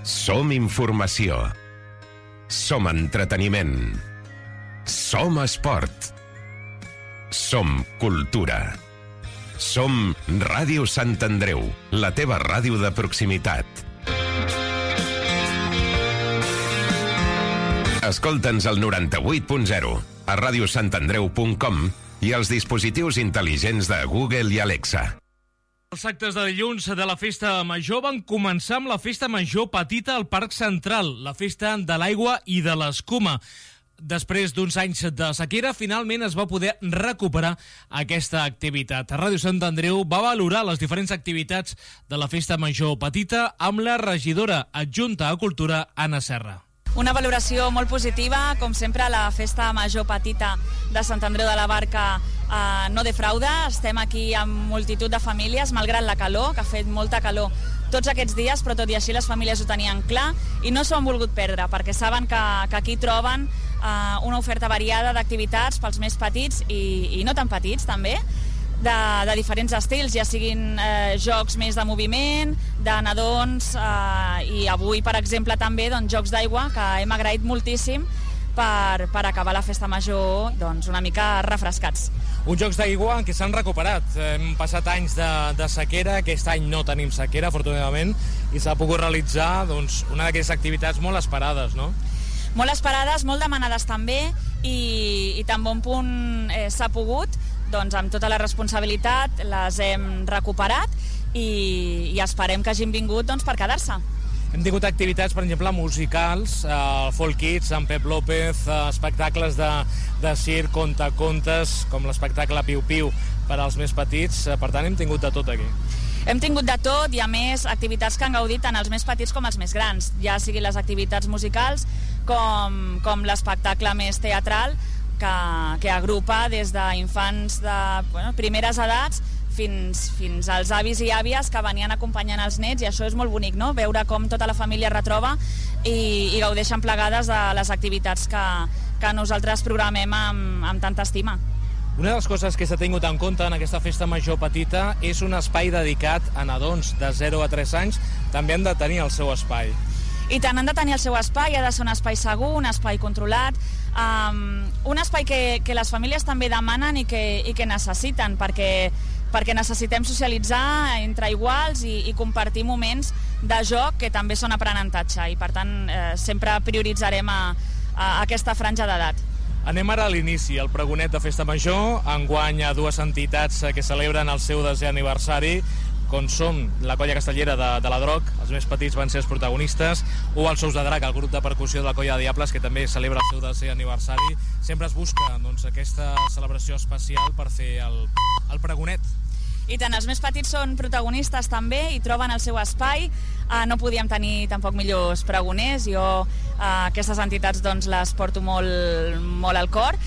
Som informació. Som entreteniment. Som esport. Som cultura. Som Ràdio Sant Andreu, la teva ràdio de proximitat. Escolta'ns al 98.0, a radiosantandreu.com i als dispositius intel·ligents de Google i Alexa. Els actes de dilluns de la Festa Major van començar amb la Festa Major Petita al Parc Central, la Festa de l'Aigua i de l'Escuma. Després d'uns anys de sequera, finalment es va poder recuperar aquesta activitat. Ràdio Sant Andreu va valorar les diferents activitats de la Festa Major Petita amb la regidora adjunta a Cultura, Anna Serra. Una valoració molt positiva, com sempre la Festa Major Petita de Sant Andreu de la Barca no defrauda. Estem aquí amb multitud de famílies, malgrat la calor, que ha fet molta calor tots aquests dies, però tot i així les famílies ho tenien clar i no s'ho han volgut perdre, perquè saben que aquí troben una oferta variada d'activitats pels més petits i no tan petits també, de diferents estils, ja siguin jocs més de moviment, de nadons i avui, per exemple, també jocs d'aigua, que hem agraït moltíssim per acabar la Festa Major una mica refrescats. Uns jocs d'aigua que s'han recuperat. Hem passat anys de sequera, aquest any no tenim sequera, afortunadament, i s'ha pogut realitzar una d'aquestes activitats molt esperades, no? Molt esperades, molt demanades també, i tan bon punt s'ha pogut, amb tota la responsabilitat les hem recuperat i esperem que hagin vingut per quedar-se. Hem tingut activitats, per exemple, musicals, Folk Kids, amb Pep López, espectacles de circ, contacontes, com l'espectacle Piu Piu per als més petits. Per tant, hem tingut de tot aquí. Hem tingut de tot i, a més, activitats que han gaudit tant els més petits com els més grans, ja siguin les activitats musicals com l'espectacle més teatral, que agrupa des d'infants de primeres edats fins als avis i àvies que venien acompanyant els nets, i això és molt bonic, no? Veure com tota la família retroba i gaudeixen plegades de les activitats que nosaltres programem amb tanta estima. Una de les coses que s'ha tingut en compte en aquesta Festa Major Petita és un espai dedicat a nadons de 0 a 3 anys. També han de tenir el seu espai. I tant, han de tenir el seu espai, ha de ser un espai segur, un espai controlat, un espai que les famílies també demanen i que necessiten, perquè necessitem socialitzar entre iguals i compartir moments de joc que també són aprenentatge, i per tant sempre prioritzarem aquesta franja d'edat. Anem ara a l'inici, el pregonet de Festa Major. Enguany hi ha dues entitats que celebren el seu 10è aniversari, com són la Colla Castellera de la Droc, els més petits van ser els protagonistes, o els Sous de Drac, el grup de percussió de la Colla de Diables, que també celebra el seu 10è aniversari. Sempre es busca aquesta celebració especial per fer el pregonet. I tant, els més petits són protagonistes també i troben el seu espai. No podíem tenir tampoc millors pregoners. Jo aquestes entitats les porto molt al cor.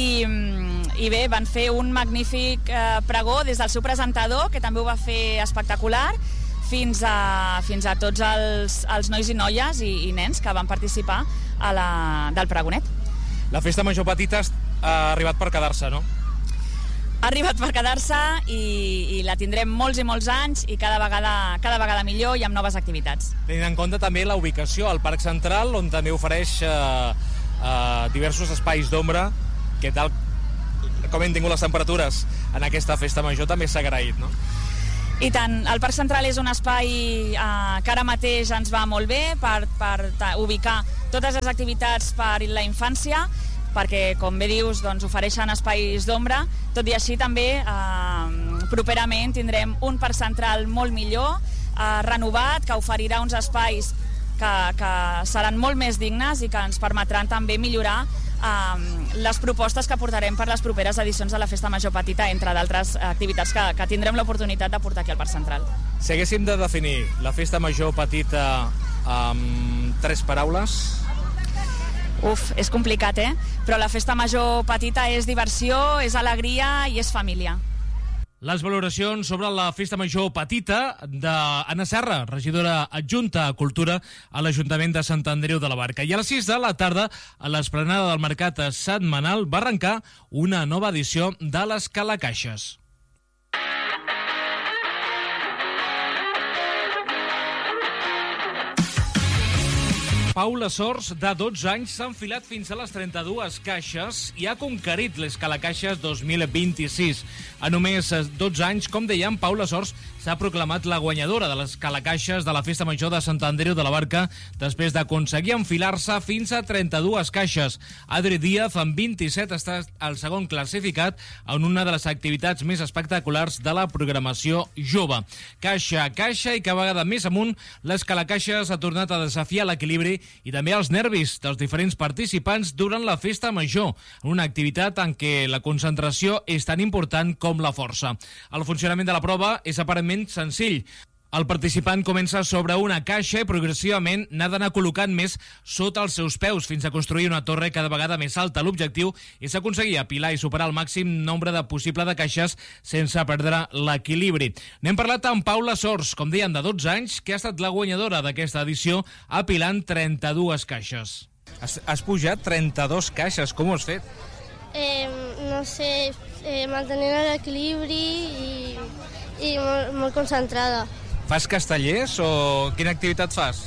I bé, van fer un magnífic pregó des del seu presentador, que també ho va fer espectacular, fins a tots els nois i noies i nens que van participar del pregonet. La Festa Major Petita ha arribat per quedar-se, no? Ha arribat per quedar-se i la tindrem molts i molts anys i cada vegada millor i amb noves activitats. Tenint en compte també la ubicació al Parc Central, on també ofereix diversos espais d'ombra, que tal com hem tingut les temperatures en aquesta Festa Major també s'ha agraït, no? I tant, el Parc Central és un espai que ara mateix ens va molt bé per ubicar totes les activitats per la infància, perquè, com bé dius, ofereixen espais d'ombra. Tot i així, també, properament tindrem un Parc Central molt millor, renovat, que oferirà uns espais que seran molt més dignes i que ens permetran també millorar les propostes que portarem per les properes edicions de la Festa Major Petita, entre d'altres activitats que tindrem l'oportunitat de portar aquí al Parc Central. Si haguéssim de definir la Festa Major Petita amb 3 paraules... És complicat, Però la Festa Major Petita és diversió, és alegria i és família. Les valoracions sobre la Festa Major Petita d'Anna Serra, regidora adjunta a Cultura a l'Ajuntament de Sant Andreu de la Barca. I a les 6 de la tarda, a l'esplanada del Mercat Setmanal, va arrencar una nova edició de les Calacaixes. Pau Lasors, de 12 anys, s'ha enfilat fins a les 32 caixes i ha conquerit l'Escalacaixes 2026. A només 12 anys, com dèiem, Pau Lasors s'ha proclamat la guanyadora de l'Escalacaixes de la Festa Major de Sant Andreu de la Barca després d'aconseguir enfilar-se fins a 32 caixes. Adri Díaz, amb 27, està el segon classificat en una de les activitats més espectaculars de la programació jove. Caixa a caixa i cada vegada més amunt, l'Escalacaixes ha tornat a desafiar l'equilibri i també els nervis dels diferents participants durant la Festa Major, una activitat en què la concentració és tan important com la força. El funcionament de la prova és aparentment senzill. El participant comença sobre una caixa i progressivament n'ha d'anar col·locant més sota els seus peus fins a construir una torre cada vegada més alta. L'objectiu és aconseguir apilar i superar el màxim nombre de possible de caixes sense perdre l'equilibri. N'hem parlat amb Pau Lasors, com dèiem, de 12 anys, que ha estat la guanyadora d'aquesta edició, apilant 32 caixes. Has pujat 32 caixes, com ho has fet? No sé, mantenint l'equilibri i molt concentrada. Fas castellers o quina activitat fas?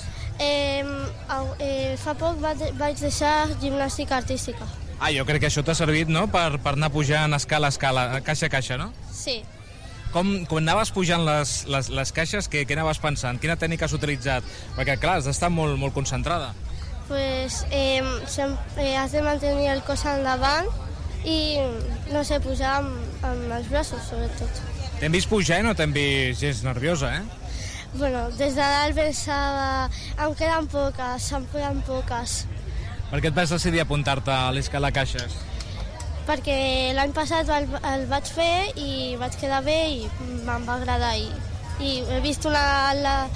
Fa poc vaig deixar gimnàstica artística. Jo crec que això t'ha servit, no?, per anar pujant escala a escala, caixa a caixa, no? Sí. Com anaves pujant les caixes, què anaves pensant? Quina tècnica has utilitzat? Perquè, clar, has d'estar molt concentrada. Pues has de mantenir el cos endavant i, no sé, pujar amb els braços, sobretot. T'hem vist pujar i no t'hem vist gens nerviosa, Bueno, des de dalt pensava, em queden poques. Per què et vas decidir apuntar-te a l'Escalacaixes? Perquè l'any passat el vaig fer i vaig quedar bé i me'n va agradar. I he vist una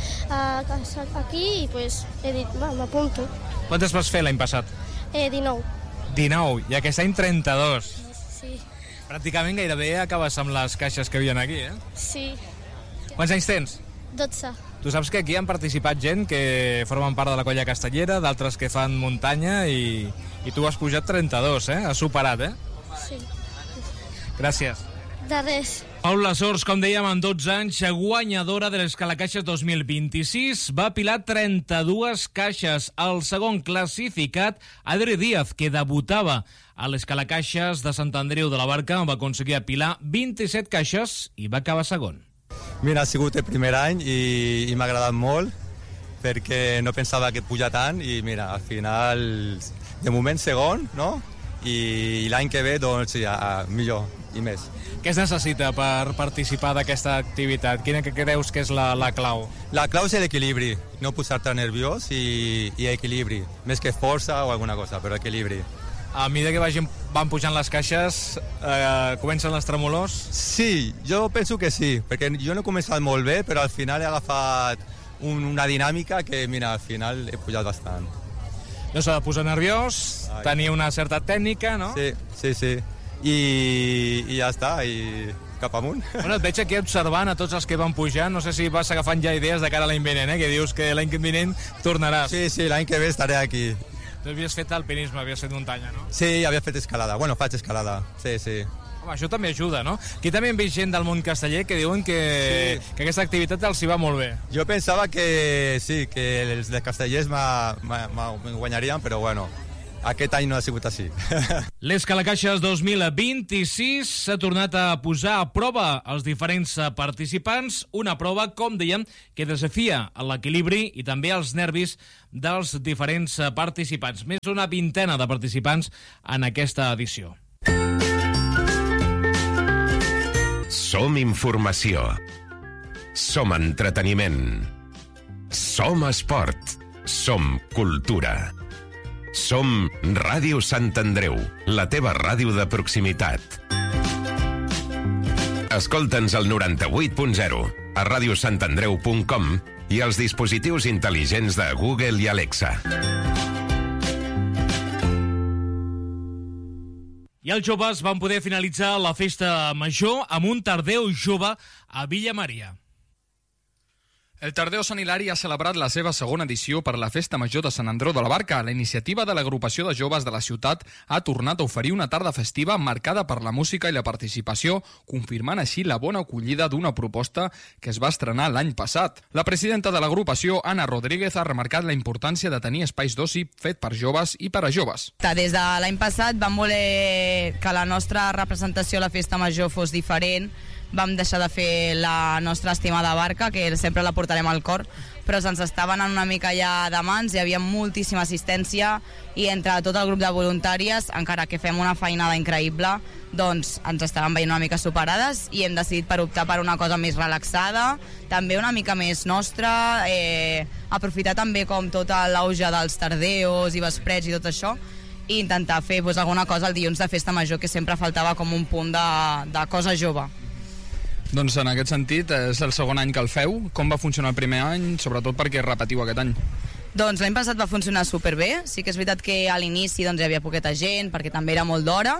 aquí i pues, he dit, m'apunto. Quantes vas fer l'any passat? 19. 19, i aquest any 32. Sí. Pràcticament gairebé acabes amb les caixes que hi havia aquí, Sí. Quants anys tens? 12. Tu saps que aquí han participat gent que formen part de la colla castellera, d'altres que fan muntanya i tu has pujat 32, Has superat, Sí. Gràcies. De res. Pau Lasors, com dèiem, amb 12 anys, guanyadora de l'Escalacaixes 2026, va apilar 32 caixes. El segon classificat, Adri Díaz, que debutava a l'Escalacaixes de Sant Andreu de la Barca, va aconseguir apilar 27 caixes i va acabar segon. Mira, ha sigut el primer any i m'ha agradat molt perquè no pensava que puja tant i mira, al final, de moment segon, no? I l'any que ve, doncs, millor i més. Què es necessita per participar d'aquesta activitat? Quina que creus que és la clau? La clau és l'equilibri, no posar-te nerviós i equilibri, més que força o alguna cosa, però equilibri. A mesura que van pujant les caixes, comencen les tremolors? Sí, jo penso que sí, perquè jo no he començat molt bé, però al final he agafat una dinàmica que, mira, al final he pujat bastant. No s'ha de posar nerviós, tenir una certa tècnica, no? Sí. I ja està, i cap amunt. Bueno, et veig aquí observant a tots els que van pujant, no sé si vas agafant ja idees de cara a l'any vinent, que dius que l'any vinent tornaràs. Sí, l'any que ve estaré aquí. Tu havies fet alpinisme, havies fet muntanya, no? Sí, havia fet escalada. Bueno, faig escalada, sí. Home, això també ajuda, no? Aquí també hem vist gent del món casteller que diuen que aquesta activitat els hi va molt bé. Jo pensava que sí, que els de castellers me guanyarien, però bueno, aquest any no ha sigut així. L'Escalacaixes 2026 s'ha tornat a posar a prova els diferents participants, una prova, com dèiem, que desafia l'equilibri i també els nervis dels diferents participants. Més d'una vintena de participants en aquesta edició. Som informació. Som entreteniment. Som esport. Som cultura. Som Ràdio Sant Andreu, la teva ràdio de proximitat. Escolta'ns al 98.0, a radiosantandreu.com i als dispositius intel·ligents de Google i Alexa. I els joves van poder finalitzar la festa major amb un tardeu jove a Villa Maria. El Tardeo Sant Hilari ha celebrat la seva segona edició per la Festa Major de Sant Andreu de la Barca. La iniciativa de l'agrupació de joves de la ciutat ha tornat a oferir una tarda festiva marcada per la música i la participació, confirmant així la bona acollida d'una proposta que es va estrenar l'any passat. La presidenta de l'agrupació, Anna Rodríguez, ha remarcat la importància de tenir espais d'oci fet per joves i per a joves. Des de l'any passat vam voler que la nostra representació a la Festa Major fos diferent. Vam deixar de fer la nostra estimada barca, que sempre la portarem al cor, però se'ns estaven una mica ja de mans, hi havia moltíssima assistència i entre tot el grup de voluntàries, encara que fem una feinada increïble, doncs ens estaven veient una mica superades i hem decidit per optar per una cosa més relaxada, també una mica més nostra, aprofitar també com tot l'auge dels tardeos i vesprets i tot això, i intentar fer alguna cosa el dilluns de Festa Major, que sempre faltava com un punt de cosa jove. Doncs en aquest sentit, és el segon any que el feu. Com va funcionar el primer any, sobretot perquè repetiu aquest any? Doncs l'any passat va funcionar superbé. Sí que és veritat que a l'inici doncs, hi havia poqueta gent, perquè també era molt d'hora,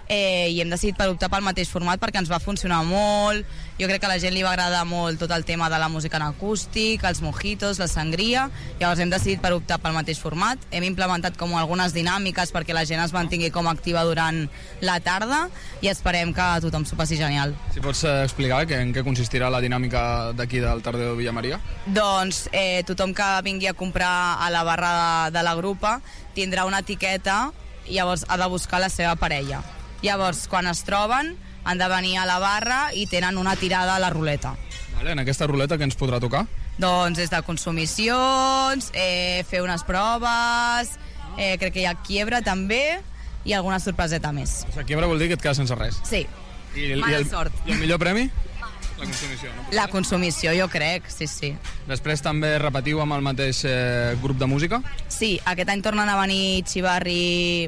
i hem decidit per optar pel mateix format perquè ens va funcionar molt. Jo crec que a la gent li va agradar molt tot el tema de la música en acústic, els mojitos, la sangria. Llavors hem decidit per optar pel mateix format. Hem implementat com algunes dinàmiques perquè la gent es mantingui com activa durant la tarda i esperem que tothom s'ho passi genial. Si pots explicar en què consistirà la dinàmica d'aquí del Tardeo de Villamaria? Doncs tothom que vingui a comprar a la barra de la grupa tindrà una etiqueta i llavors ha de buscar la seva parella. Llavors, quan es troben, han de venir a la barra i tenen una tirada a la ruleta. Vale, en aquesta ruleta què ens podrà tocar? Doncs des de consumicions, fer unes proves, crec que hi ha quiebra també i alguna sorpreseta més. O sigui, quiebra vol dir que et quedes sense res? Sí, mala sort. I el millor premi? La consumició, no? La consumició, jo crec, sí. Després també repetiu amb el mateix grup de música? Sí, aquest any tornen a venir Chivarri,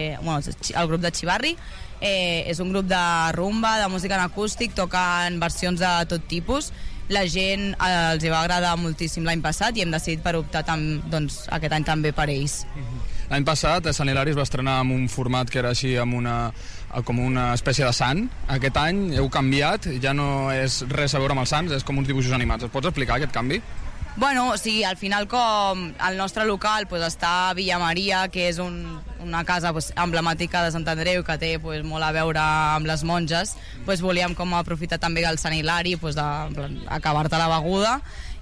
el grup de Chivarri. És un grup de rumba, de música en acústic, toquen versions de tot tipus. La gent els va agradar moltíssim l'any passat i hem decidit per optar aquest any també per ells. L'any passat Sant Hilari es va estrenar amb un format que era així com una espècie de sant. Aquest any heu canviat, ja no és res a veure amb els sants, és com uns dibuixos animats. Es pots explicar aquest canvi? Bueno, sí, al final com el nostre local està a Villamaria, que és una casa emblemàtica de Sant Andreu que té molt a veure amb les monges, volíem com aprofitar també el Sant Hilari, acabar-te la beguda,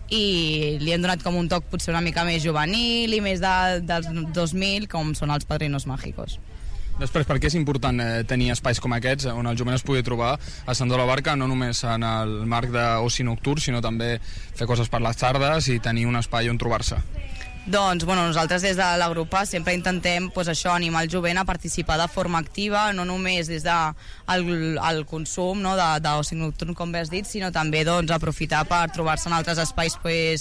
i li hem donat com un toc potser una mica més juvenil i més dels 2000, com són els Padrinos Mágicos. Després, per què és important tenir espais com aquests, on el jovent es pugui trobar a Sant Andreu de la Barca, no només en el marc d'oci nocturn, sinó també fer coses per les tardes i tenir un espai on trobar-se? Doncs nosaltres des de l'agrupa sempre intentem animar el jovent a participar de forma activa, no només des del consum d'oci nocturn, com bé has dit, sinó també aprofitar per trobar-se en altres espais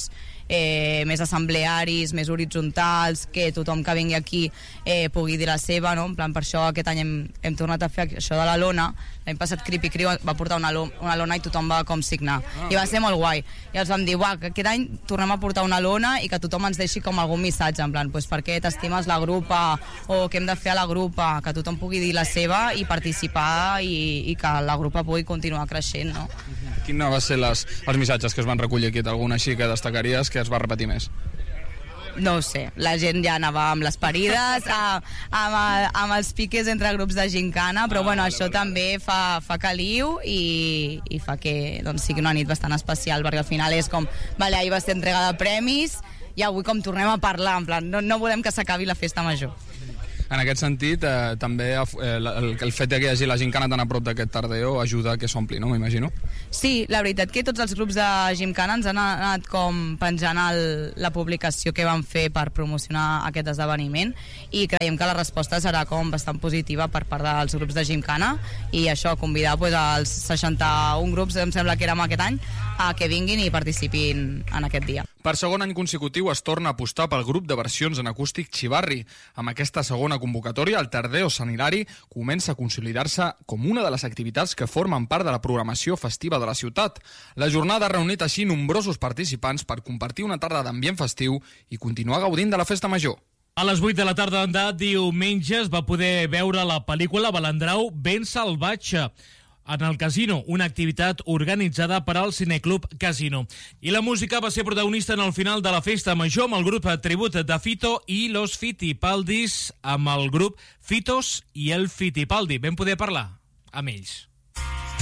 més assemblearis, més horitzontals, que tothom que vingui aquí pugui dir la seva, no? En plan, per això aquest any hem tornat a fer això de la lona. L'any passat Creepy Crew va portar una lona i tothom va com signar, i va ser molt guai. I els vam dir, aquest any tornem a portar una lona i que tothom ens deixi com algun missatge, en plan, per què t'estimes la grupa, o què hem de fer a la grupa, que tothom pugui dir la seva i participar i que la grupa pugui continuar creixent, no? Quins van ser els missatges que es van recollir aquí? Algun així que destacaries que es va repetir més? No ho sé, la gent ja anava amb les parides, amb els piques entre grups de gincana, però això també fa caliu i fa que sigui una nit bastant especial, perquè al final és com, ahir va ser entrega de premis i avui com tornem a parlar, en plan, no volem que s'acabi la festa major. En aquest sentit, també el fet que hi hagi la gincana tan a prop d'aquest Tardeo ajuda a que s'ompli, no? M'imagino. Sí, la veritat que tots els grups de Gimcana ens han anat com penjant la publicació que van fer per promocionar aquest esdeveniment i creiem que la resposta serà com bastant positiva per part dels grups de Gimcana i això, convidar els 61 grups, em sembla que érem aquest any, a que vinguin i participin en aquest dia. Per segon any consecutiu es torna a apostar pel grup de versions en acústic Chivarri. Amb aquesta segona convocatòria, el Tardeo Sant Hilari comença a consolidar-se com una de les activitats que formen part de la programació festiva de la ciutat. La jornada ha reunit així nombrosos participants per compartir una tarda d'ambient festiu i continuar gaudint de la festa major. A les 8 de la tarda de diumenge es va poder veure la pel·lícula Balandrau ben salvatge. en el Casino, una activitat organitzada per al Cineclub Casino. I la música va ser protagonista en el final de la festa major amb el grup tribut de Fito i los Fitipaldis, amb el grup Fitos i el Fitipaldi. Vam poder parlar amb ells.